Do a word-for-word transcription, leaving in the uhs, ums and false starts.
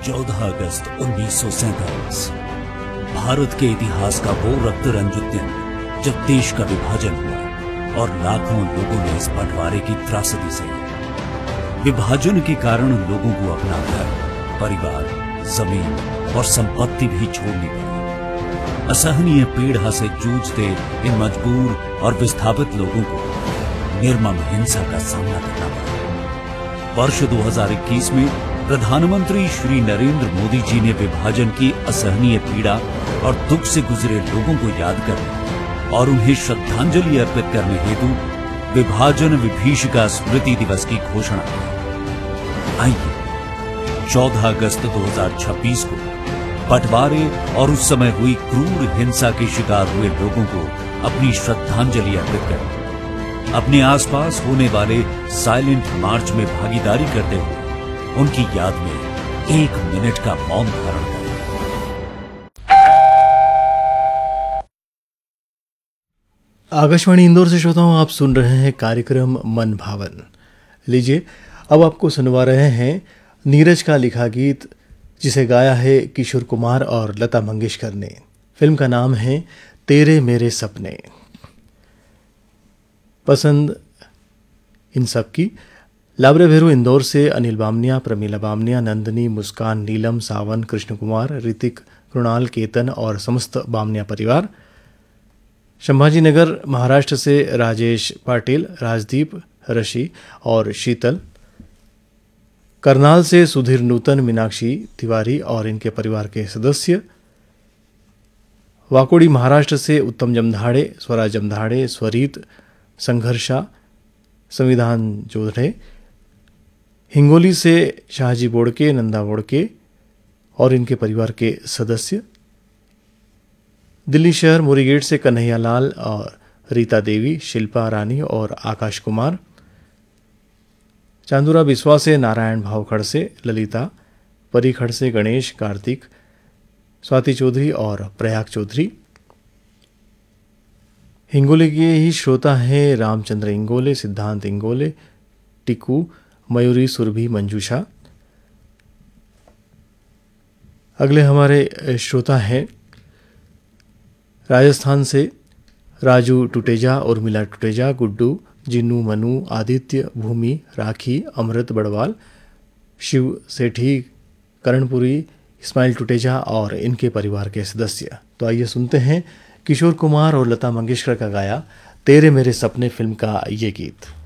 चौदह अगस्त उन्नीस सौ सैंतालीस भारत के इतिहास का वो रक्त रंजित दिन जब देश का विभाजन हुआ और लाखों लोगों ने इस बंटवारे की त्रासदी सही। विभाजन के कारण लोगों को अपना घर, परिवार, जमीन और संपत्ति भी छोड़नी पड़ी। असहनीय पीड़ा से जूझते इन मजबूर और विस्थापित लोगों को निर्मम हिंसा का सामना करना पड़ा। वर्ष दो हज़ार इक्कीस में प्रधानमंत्री श्री नरेंद्र मोदी जी ने विभाजन की असहनीय पीड़ा और दुख से गुजरे लोगों को याद करने और उन्हें श्रद्धांजलि अर्पित करने हेतु विभाजन विभीषिका स्मृति दिवस की घोषणा की। आइए चौदह अगस्त दो हज़ार छब्बीस को बंटवारे और उस समय हुई क्रूर हिंसा के शिकार हुए लोगों को अपनी श्रद्धांजलि अर्पित करें। अपने आसपास होने वाले साइलेंट मार्च में भागीदारी करते हुए उनकी याद में एक मिनट का मौन धारण करें। आकाशवाणी इंदौर से श्रोताओं, आप सुन रहे हैं कार्यक्रम मन भावन। लीजिए अब आपको सुनवा रहे हैं नीरज का लिखा गीत, जिसे गाया है किशोर कुमार और लता मंगेशकर ने। फिल्म का नाम है तेरे मेरे सपने। पसंद इन सब की लावरे भेरू इंदौर से अनिल बामनिया, प्रमीला बामनिया, नंदनी, मुस्कान, नीलम, सावन, कृष्ण कुमार, ऋतिक, कृणाल, केतन और समस्त बामनिया परिवार। संभाजी नगर महाराष्ट्र से राजेश पाटिल, राजदीप, ऋषि और शीतल। करनाल से सुधीर नूतन, मीनाक्षी तिवारी और इनके परिवार के सदस्य। वाकोड़ी महाराष्ट्र से उत्तम जमधाड़े, स्वराज जमधाड़े, स्वरीत, संघर्षा, संविधान जोधड़े। हिंगोली से शाहजी बोड़के, नंदा बोड़के और इनके परिवार के सदस्य। दिल्ली शहर मोरीगेट से कन्हैया लाल और रीता देवी, शिल्पा रानी और आकाश कुमार। चांदुरा बिस्वा से नारायण भावखड़ से ललिता, परीखड़ से गणेश, कार्तिक, स्वाति चौधरी और प्रयाग चौधरी। हिंगोले के ही श्रोता हैं रामचंद्र इंगोले, सिद्धांत इंगोले, टिकू, मयूरी, सुरभि, मंजूषा। अगले हमारे श्रोता हैं राजस्थान से राजू टुटेजा, उर्मिला टुटेजा, गुड्डू, जिन्नू, मनु, आदित्य, भूमि, राखी, अमृत बड़वाल, शिव सेठी, करणपुरी, इस्माइल टुटेजा और इनके परिवार के सदस्य। तो आइए सुनते हैं किशोर कुमार और लता मंगेशकर का गाया तेरे मेरे सपने फिल्म का ये गीत।